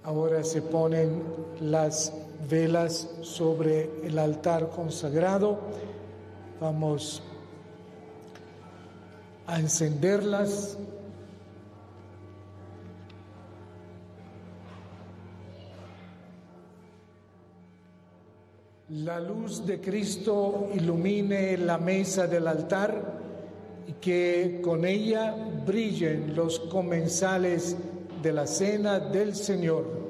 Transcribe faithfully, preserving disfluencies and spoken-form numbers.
Ahora se ponen las velas sobre el altar consagrado. Vamos a encenderlas. La luz de Cristo ilumine la mesa del altar y que con ella brillen los comensales de la cena del Señor.